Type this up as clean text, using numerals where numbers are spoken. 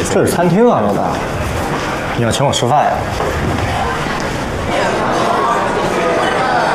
这是餐厅啊，老板，你要请我吃饭呀？